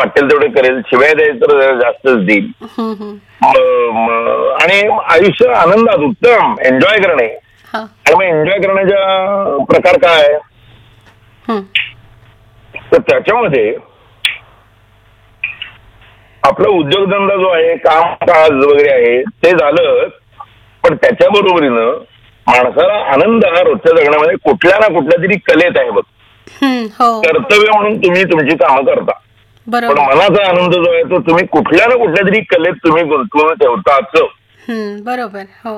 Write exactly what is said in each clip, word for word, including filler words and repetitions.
वाटेल तेवढे करेल, शिवाय द्यायचं तर जास्तच देईल. आणि आयुष्य आनंदात उत्तम एन्जॉय करणे. आणि मग एन्जॉय करण्याचा प्रकार काय आहे तर त्याच्यामध्ये आपला उद्योगधंदा जो आहे, कामकाज वगैरे आहे ते झालं, पण त्याच्या बरोबरीनं माणसाला आनंद हा रोजच्या जगण्यामध्ये कुठल्या ना कुठल्या तरी कलेत आहे बघ. कर्तव्य म्हणून तुम्ही तुमची कामं करता, पण मनाचा आनंद जो आहे तो तुम्ही कुठल्या ना कुठल्या तरी कलेत तुम्ही गुंतवून ठेवताच. बरोबर. हो.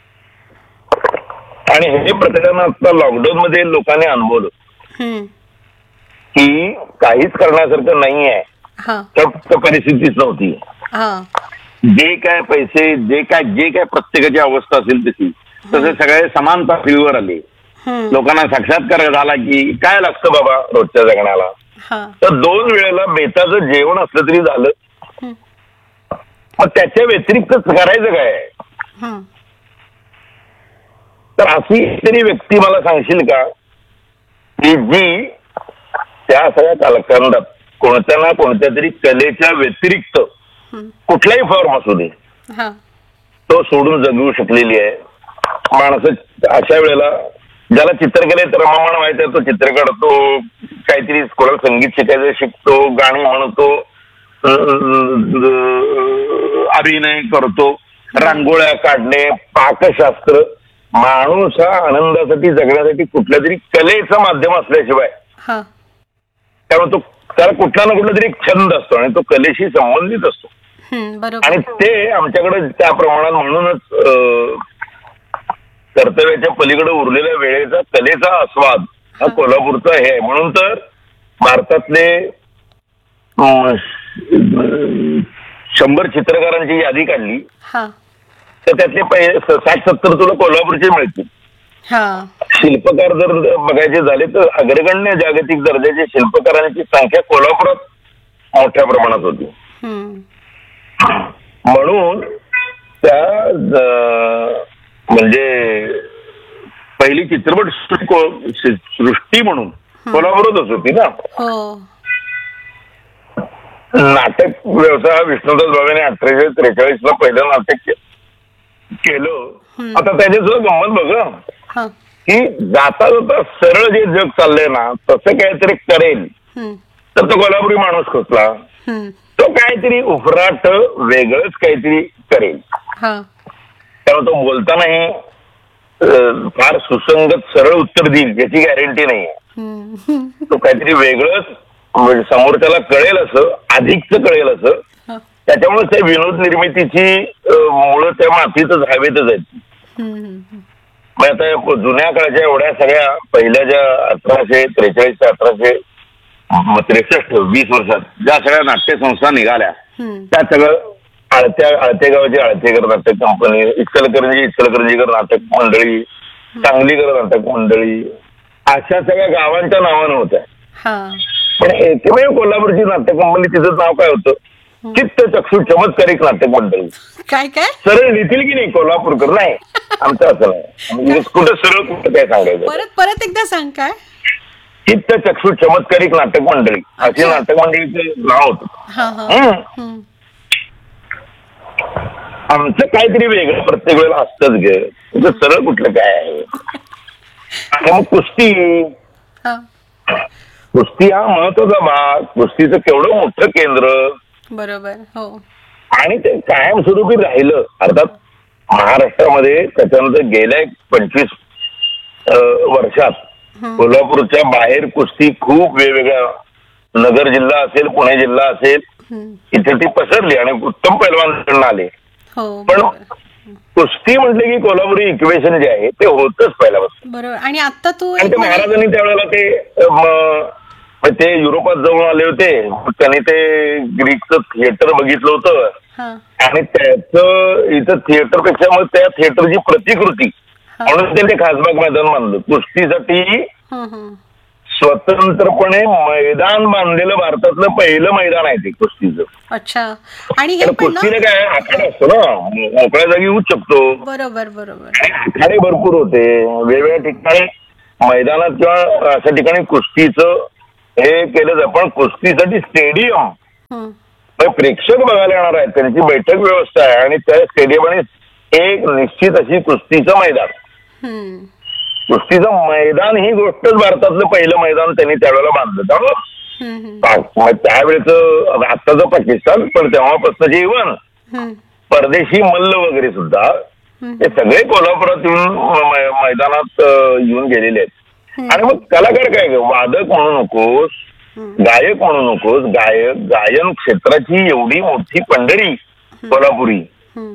आणि हे प्रकरण आता लॉकडाऊन मध्ये लोकांनी अनुभवलं की काहीच करण्यासारखं नाही आहे. तर परिस्थितीच नव्हती. जे काय पैसे, जे काय जे काय प्रत्येकाची अवस्था असेल तशी, तसे सगळे समान पातळीवर आले. लोकांना साक्षात्कार झाला की काय लागतं बाबा रोजच्या जगण्याला. तर दोन वेळेला बेताचं जेवण असलं तरी झालं, मग त्याच्या व्यतिरिक्त करायचं काय. तर अशी तरी व्यक्ती मला सांगशील का की जी त्या सगळ्या कालखंडात कोणत्या ना कोणत्या तरी कलेच्या व्यतिरिक्त कुठलाही फॉर्म असू दे तो सोडून जगू शकलेली आहे. माणसं अशा वेळेला ज्याला चित्रकलेत रममाण व्हायचं तो चित्र काढतो, काहीतरी कोणाला संगीत शिकायचं शिकतो, गाणी म्हणतो, अभिनय करतो, रांगोळ्या काढणे, पाकशास्त्र. माणूस हा आनंदासाठी जगण्यासाठी कुठल्या तरी कलेचं माध्यम असल्याशिवाय, त्यामुळे तो त्याला कुठला ना कुठला तरी एक छंद असतो आणि तो कलेशी संबंधित असतो. आणि ते आमच्याकडे त्या प्रमाणात म्हणूनच कर्तव्याच्या पलीकडे उरलेल्या वेळेचा कलेचा आस्वाद हा कोल्हापूरचा हे. म्हणून तर भारतातले शंभर चित्रकारांची यादी काढली तर त्यातले पहिले साठ सत्तर तुला कोल्हापूरचे मिळतील. शिल्पकार जर बघायचे झाले तर अग्रगण्य जागतिक दर्जाच्या शिल्पकारांची संख्या कोल्हापुरात मोठ्या प्रमाणात होती. म्हणून त्या म्हणजे पहिली चित्रपट सृष्टी म्हणून कोल्हापूरच होती ना. नाटक व्यवसाय विष्णुदास भावेने अठराशे त्रेचाळीस ला पहिलं नाटक केलं. आता त्याची सुद्धा गंमत बघ की जाता जाता सरळ जे जग चाललंय ना तसं काहीतरी करेल तर तो कोल्हापुरी माणूस खोचला, तो काहीतरी उफराट वेगळंच काहीतरी करेल. त्यामुळे तो बोलतानाही फार सुसंगत सरळ उत्तर देईल याची गॅरंटी नाहीये. तो काहीतरी वेगळंच समोरच्याला कळेल असं, अधिकच कळेल असं. त्याच्यामुळे त्या विनोद निर्मितीची मुळं त्या मातीतच हवेतच आहेत. मग आता जुन्या काळच्या एवढ्या सगळ्या पहिल्या ज्या अठराशे त्रेचाळीस ते अठराशे त्रेसष्ट वीस वर्षात ज्या सगळ्या नाट्यसंस्था निघाल्या त्या सगळं आळत्या आळतेगावची आळतेकर नाटक कंपनी, इचलकरंजी इचलकरंजीकर नाटक मंडळी, सांगलीकर नाटक मंडळी, अशा सगळ्या गावांच्या नावानं होत्या. पण एकमेव कोल्हापूरची नाट्य कंपनी तिचं नाव काय होतं? चित्त चक्षु चमत्कारिक नाटक मंडळी. काय काय सरळ लिहितील की नाही कोल्हापूरकर? नाही, आमचं असं नाही. कुठं सरळ कुठं काय सांगायचं? परत परत एकदा सांग. काय? चित्त चक्षु चमत्कारिक नाटक मंडळी अशी नाटक मंडळीचं नाव होतं. आमचं काहीतरी वेगळं प्रत्येक वेळेला असतंच गे, तुझं सरळ कुठलं काय आहे. आणि मग कुस्ती कुस्ती हा महत्वाचा भाग, कुस्तीचं केवढं मोठं केंद्र. बरोबर. हो. आणि ते कायमस्वरूपी राहिलं. अर्थात महाराष्ट्रामध्ये त्याच्यानंतर गेल्या पंचवीस वर्षात कोल्हापूरच्या बाहेर कुस्ती खूप वेगवेगळ्या, नगर जिल्हा असेल, पुणे जिल्हा असेल, इथे ती पसरली आणि उत्तम पैलवान आले. पण कुस्ती म्हटलं की कोल्हापुरी इक्वेशन जे आहे ते होतच पहिल्यापासून. बरोबर. आणि आता तू महाराजांनी त्यावेळेला ते ते युरोपात जाऊन आले होते, त्यांनी ते ग्रीकचं थिएटर बघितलं होतं आणि त्याचं इथं थिएटर पेक्षा मग त्या थिएटरची प्रतिकृती म्हणून त्यांनी खासबाग मैदान बांधलं. कुस्तीसाठी स्वतंत्रपणे मैदान बांधलेलं भारतातलं पहिलं मैदान आहे ते कुस्तीचं. अच्छा. आणि कुस्तीने काय आखाडा असतो ना, मोकळ्या जागी होऊ शकतो. बरोबर बरोबर. आखाडे भरपूर होते वेगवेगळ्या ठिकाणी मैदानात किंवा अशा ठिकाणी कुस्तीचं हे केलं जातं. पण कुस्तीसाठी स्टेडियम हं. मग प्रेक्षक बघायला येणार आहेत, त्यांची बैठक व्यवस्था आहे आणि त्या स्टेडियम एक निश्चित अशी कुस्तीचं मैदान. हं. कुस्तीचं मैदान ही गोष्टच भारतातलं पहिलं मैदान त्यांनी त्यावेळेला बांधलं. त्यामुळं हं. हं. मग त्यावेळेचं आत्ताचं पाकिस्तान, पण तेव्हापासून जे इव्हन हं. परदेशी मल्ल वगैरे सुद्धा हे सगळे कोल्हापुरात येऊन मै- मैदानात अ, येऊन गेलेले आहेत. आणि मग कलाकार काय ग, वादक म्हणू नकोस, गायक म्हणू नकोस, गायक गायन क्षेत्राची एवढी मोठी पंढरी कोल्हापुरी. हं.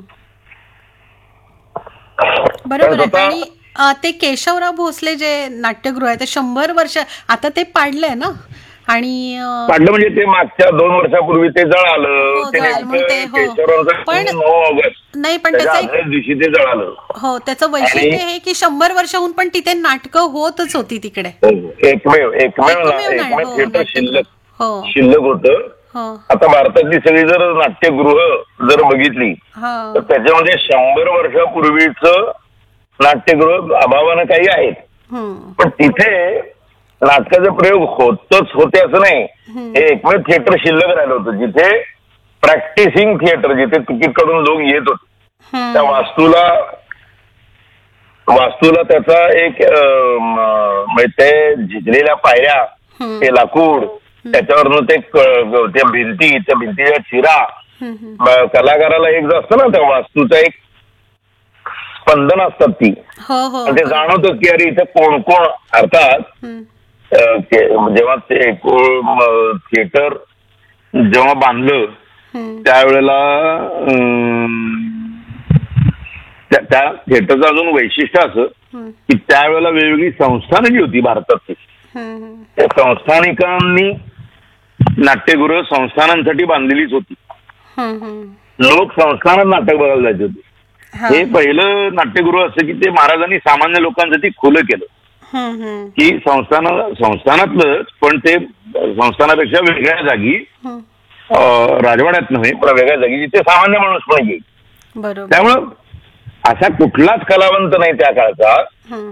बरोबर आहे. स्वतः- आणि अ, ते केशवराव भोसले जे नाट्यगृह आहे ते शंभर वर्ष आता ते पाडलंय ना. आणि अ, पाडलं म्हणजे ते मागच्या दोन वर्षापूर्वी ते जळालं. हो, ते जळालं म्हणून ते, नेमकं हो. केशवरावांचं पण- नऊ ऑगस्ट नाही, पण त्याच्या त्याचं एक- आदल्याच दिवशी ते जळालं. हो, त्याचं वैशिष्ट्य हे की शंभर वर्षाहून पण तिथे नाटकं होतच होती तिकडे. एकमेव एकमेव ना एकमेव नाही, एकमेव हो, थिएटर नाट्यगृह. शिल्लक हो. शिल्लक होतं. हो. आता भारतातली सगळी जर नाट्यगृह जर बघितली हो. तर त्याच्यामध्ये शंभर वर्षापूर्वीच नाट्यगृह अभावानं काही आहेत. हं. पण तिथे नाटकाचे प्रयोग होतच होते असं नाही. हे एकमेव थिएटर शिल्लक राहिलं होतं जिथे प्रॅक्टिसिंग थिएटर, जिथे तिकीट काढून लोक येत होते. हं. त्या वास्तूला वास्तूला त्याचा एक अं, म्हणजे ते झिजलेल्या पायऱ्या, हं. ते लाकूड, त्याच्यावरनं ते क- त्या भिंती, त्या भिंतीच्या चिरा, हं. हं. ब- कलाकाराला एक जो असतं ना त्या वास्तूचा एक स्पंदन असतात ती, हो. हो. आणि ते जाणवतं की अरे इथे कोण कोण. अर्थात हं. अं, ते- जेव्हा ते एकूण थिएटर जेव्हा बांधलं हं. त्यावेळेला अं, त्या त्या थिएटरचं अजून वैशिष्ट्य असं हं. की त्यावेळेला वेगवेगळी संस्थानं जी होती भारतातली, हं. त्या संस्थानिकांनी नाट्यगृह संस्थानांसाठी बांधलेलीच होती. हं. हं. लोक संस्थानात नाटक बघायला जायचे होते. हा. हे पहिलं नाट्यगृह असं की ते महाराजांनी सामान्य लोकांसाठी खुलं केलं. हं. हं. की संस्थान संस्थानातलंच, पण ते संस्थानापेक्षा वेगळ्या जागी, हं. अं, राजवाड्यात नव्हे पण वेगळ्या जागी जिथे सामान्य माणूस पण येईल. बरोबर. त्यामुळं असा कुठलाच कलावंत नाही त्या काळचा, हं.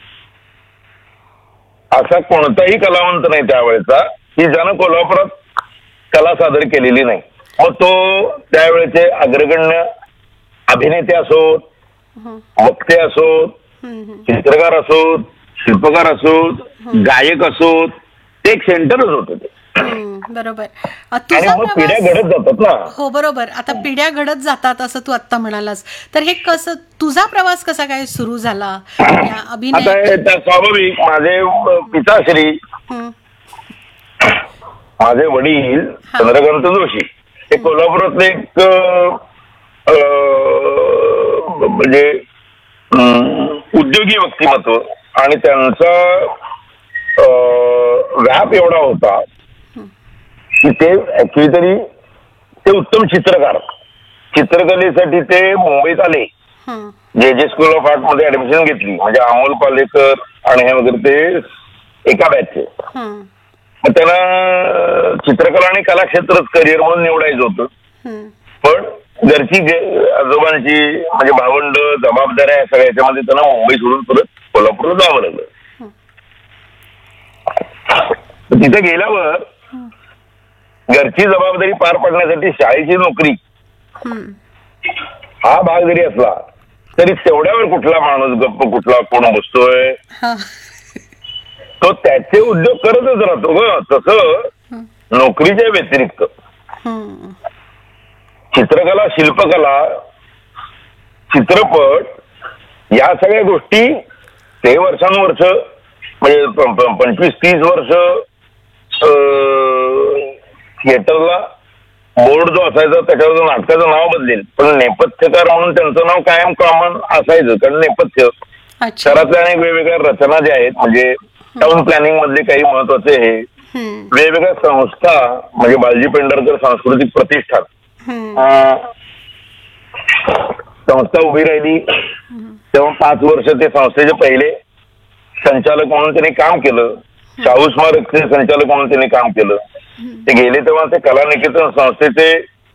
असा कोणताही कलावंत नाही त्यावेळेचा की ज्यानं कोल्हापुरात कला सादर केलेली नाही. मग तो त्यावेळेचे अग्रगण्य अभिनेते असोत, हं. वक्ते असोत, हं. हं. चित्रकार असोत, शिल्पकार असोत, गायक असोत, ते एक सेंटरच होतं ते. हं. बरोबर. अ, आणि तुझा मग पिढ्या प्रवास- घडत जातात ना. हो, बरोबर. आता पिढ्या घडत जातात असं तू आता म्हणालास, तर हे कसं तुझा प्रवास कसा काय सुरू झाला या आता अभिनय? हे त्या स्वाभाविक माझे अ, पिताश्री, हं. माझे वडील हा. चंद्रकांत जोशी हे कोल्हापुरातले एक अ, म्हणजे अं, उद्योगी व्यक्तिमत्व, आणि त्यांचा अ, व्याप एवढा होता की ते ऍक्च्युली तरी ते उत्तम चित्रकार, चित्रकलेसाठी ते मुंबईत आले. हं. जे जे स्कूल ऑफ आर्ट मध्ये ऍडमिशन घेतली, म्हणजे अमोल पालेकर आणि हे वगैरे ते एका बॅचचे. हं. मग त्यांना चित्रकला आणि कला क्षेत्रच करिअर म्हणून निवडायचं होतं. हं. पण घरची गे- आजोबांची म्हणजे भावंड, जबाबदाऱ्या या सगळ्या याच्यामध्ये त्यांना मुंबई सोडून परत कोल्हापूरला जावं लागलं. तिथे गेल्यावर घरची जबाबदारी पार पाडण्यासाठी शाळेची नोकरी हं. हा भाग जरी असला तरी तेवढ्यावर कुठला माणूस गप्प, कुठला कोण बसतोय, हा. तो त्याचे उद्योग करतच राहतो ग. तसं नोकरीच्या व्यतिरिक्त हं. चित्रकला, शिल्पकला, चित्रपट या सगळ्या गोष्टी ते वर्षानुवर्ष म्हणजे प- प- पंचवीस तीस वर्ष थिएटरला बोर्ड जो असायचा त्याच्यावर नाटकाचं नाव बदलेल, पण नेपथ्यकार म्हणून त्यांचं नाव कायम कॉमन असायचं. कारण नेपथ्य अच्छा. शहरातल्या अनेक वेगवेगळ्या रचना ज्या आहेत, म्हणजे टाउन प्लॅनिंग मधले काही महत्वाचे हे हं. वेगवेगळ्या संस्था, म्हणजे बालजी पेंढारकर सांस्कृतिक प्रतिष्ठान हं. अं, संस्था उभी राहिली तेव्हा पाच वर्ष ते संस्थेचे पहिले संचालक म्हणून त्यांनी काम केलं. शाहू स्मारकचे संचालक म्हणून त्यांनी काम केलं. ते गेले तेव्हा ते कला निकेतन संस्थेचे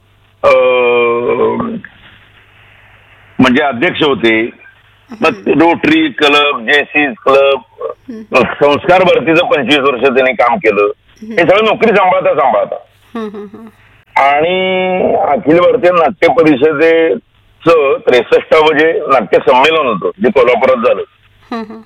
अं, म्हणजे अध्यक्ष होते. मग रोटरी क्लब, जेसी क्लब, संस्कार भरतीचं पंचवीस वर्ष त्यांनी काम केलं. हे सगळं नोकरी सांभाळता सांभाळता हं. हं. हं. आणि अखिल भारतीय नाट्य परिषदेचं त्रेसष्टावं जे नाट्य संमेलन होतं जे कोल्हापुरात झालं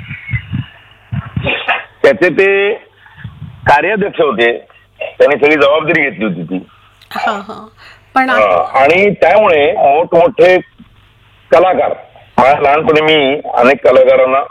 त्याचे ते कार्याध्यक्ष होते. त्यांनी सगळी जबाबदारी घेतली होती ती. पण आणि त्यामुळे मोठमोठे कलाकार, माझ्या लहानपणी मी अनेक कलाकारांना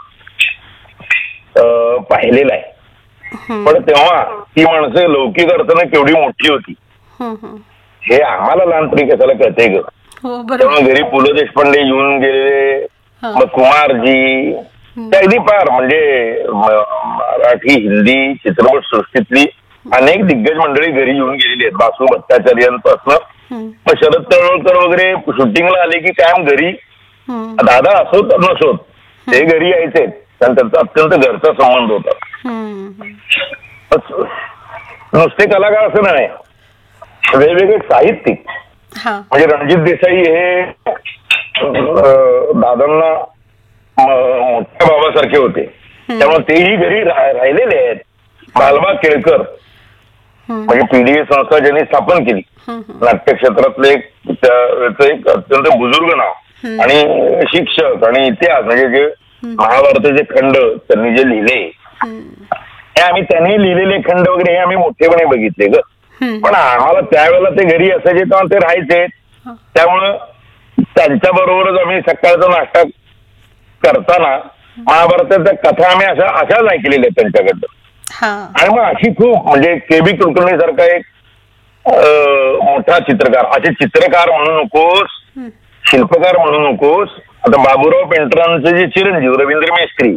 पाहिलेलं आहे. पण तेव्हा ती माणसं लौकिक अर्थानं केवढी मोठी होती हे आम्हाला लहानपणी कशाला कळतंय ग. तेव्हा घरी पु ल देशपांडे येऊन गेलेले, मग कुमारजी, अगदी फार म्हणजे मराठी हिंदी चित्रपट सृष्टीतली अनेक दिग्गज मंडळी घरी येऊन गेलेली आहेत. बासू भट्टाचार्यांपासून मग शरद तळवळकर वगैरे शूटिंगला आले की कायम घरी दादा असोत नसोत ते घरी यायचे. त्यांचा अत्यंत घरचा संबंध होता. नुसते कलाकार असं नाही, वेगवेगळे साहित्यिक म्हणजे रणजित देसाई हे दादांना मोठ्या बाबासारखे होते. त्यामुळे तेही घरी राहिलेले आहेत. बालबा केळकर म्हणजे पीडीए संस्था ज्यांनी स्थापन केली, नाट्य क्षेत्रातले एक अत्यंत बुजुर्ग नाव आणि शिक्षक आणि इतिहास म्हणजे जे महाभारताचे खंड त्यांनी जे लिहिले हे आम्ही त्यांनी लिहिलेले खंड वगैरे हे आम्ही मोठेपणे बघितले ग. पण आम्हाला त्यावेळेला ते घरी असायचे तेव्हा ते राहायचे. त्यामुळं त्यांच्या बरोबरच आम्ही सकाळचा नाश्ता करताना महाभारताच्या कथा आम्ही अशा अशाच ऐकलेल्या आहेत त्यांच्याकडं. आणि मग अशी खूप म्हणजे के बी कुलकर्णी सारखा एक मोठा चित्रकार, असे चित्रकार म्हणू नकोस, शिल्पकार म्हणू नकोस. आता बाबूराव पेंटरांचे जे चिरंजीव रवींद्र मेस्त्री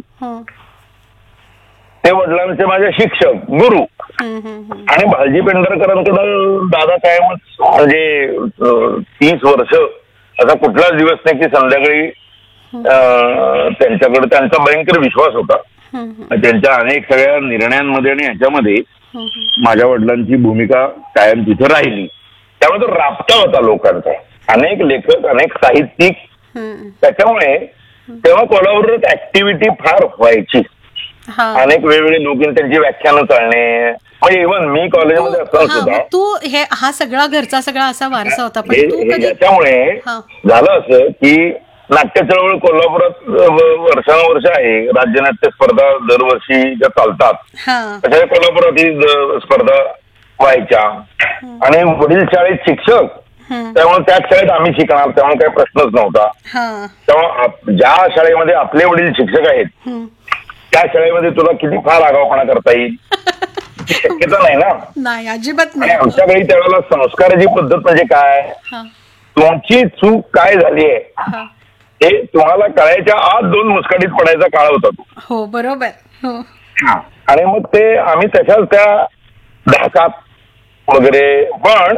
ते वडिलांचे माझे शिक्षक गुरु, आणि भालजी पेंढरकरांकडं दादा कायमच म्हणजे तीस वर्ष असा कुठलाच दिवस नाही की संध्याकाळी त्यांच्याकडे त्यांचा भयंकर विश्वास होता. त्यांच्या अनेक सगळ्या निर्णयांमध्ये आणि ह्याच्यामध्ये माझ्या वडिलांची भूमिका कायम तिथे राहिली. त्यामुळे तो राबता होता लोकांचा, अनेक लेखक अनेक साहित्यिक. त्याच्यामुळे तेव्हा कोल्हापुरात ऍक्टिव्हिटी फार व्हायची. अनेक वेगवेगळे लोक त्यांची व्याख्यानं चालणे, म्हणजे इव्हन मी कॉलेजमध्ये असताना सुद्धा तू हे हा सगळा घरचा सगळा असा वारसा होता. त्याच्यामुळे झालं असं की नाट्य चळवळ कोल्हापुरात वर्षानुवर्ष आहे. राज्यनाट्य स्पर्धा दरवर्षी ज्या चालतात तशा कोल्हापुरात ही स्पर्धा व्हायच्या. आणि वडील शाळेत शिक्षक, त्यामुळे त्याच शाळेत आम्ही शिकणार, त्यामुळे काही प्रश्नच नव्हता. तेव्हा ज्या शाळेमध्ये आपले वडील शिक्षक आहेत त्या शाळेमध्ये तुला किती फार आगाऊपणा करता येईल शक्यता नाही ना. नाही, अजिबात नाही. आमच्याकडे त्यावेळेला संस्काराची पद्धत म्हणजे काय, तुमची चूक काय झाली आहे हे तुम्हाला कळायच्या आत दोन मुस्काडीत पडायचा काळ होता तो. हो बरोबर. हो. आणि मग ते आम्ही तशाच त्या धाकात वगैरे. पण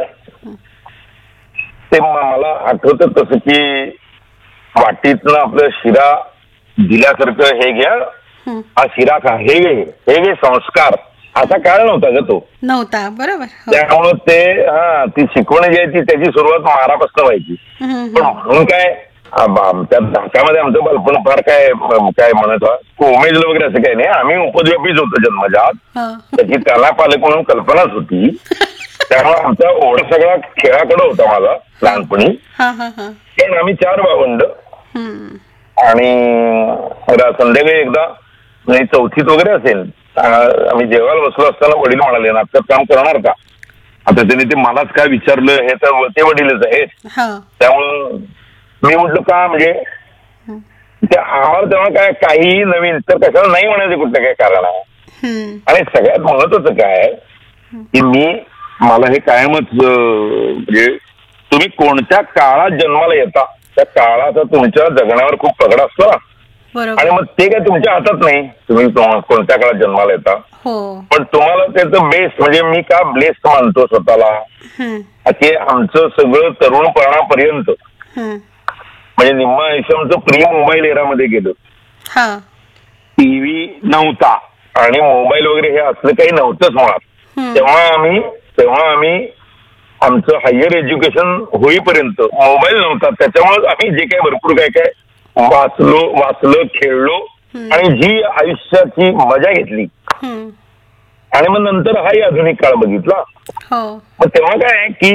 ते मला आठवतं तसं की वाटीतनं आपलं शिरा दिल्यासारखं हे घ्या, हा शिरा खा, हे घे हे घे संस्कार, असा काळ नव्हता ग तो. नव्हता बरोबर. त्यामुळं ते हा ती शिकवण जी आहे ती त्याची सुरुवात महारापासून व्हायची. पण म्हणून काय त्या धाकामध्ये आमचं बालपण फार काय काय म्हणत कोमेजलं वगैरे असं काही नाही. आम्ही उपद्व्यापीच होतो जन्मजात, त्याची त्याला पालक म्हणून कल्पनाच होती. त्यामुळे आमचा ओढ सगळा खेळाकडे होता माझा लहानपणी. पण आम्ही चार भावंड आणि संध्याकाळी एकदा नाही चौथीत वगैरे असेल आम्ही जेवायला बसलो असताना वडील म्हणाले नाटकात काम करणार का. आता त्यांनी ते मलाच काय विचारलं हे तर ते वडीलच आहेत. त्यामुळं मी म्हटलं का म्हणजे ते आम्हाला तेव्हा काय काही नवीन तर कशाला नाही म्हणायचं कुठलं काय कारण आहे. आणि सगळ्यात महत्वाचं काय की मी मला हे कायमच म्हणजे तुम्ही कोणत्या काळात जन्माला येता त्या काळाचा तुमच्या जगण्यावर खूप पगडा असतो ना. आणि मग ते काय तुमच्या हातात नाही तुम्ही कोणत्या काळात जन्माला येता. पण तुम्हाला त्याचं बेस्ट म्हणजे मी का ब्लेस्ड मानतो स्वतःला की आमचं सगळं तरुणपणापर्यंत म्हणजे निम्म आयुष्य आमचं प्री मोबाईल एरामध्ये गेलं. टीव्ही नव्हता आणि मोबाईल वगैरे हे असलं काही नव्हतंच मुळात. तेव्हा आम्ही तेव्हा आम्ही आमचं हायर एज्युकेशन होईपर्यंत मोबाईल नव्हता. त्याच्यामुळे आम्ही जे काही भरपूर काय काय वाचलो वाचलो खेळलो आणि जी आयुष्याची मजा घेतली. आणि मग नंतर हाही आधुनिक काळ बघितला. मग तेव्हा काय की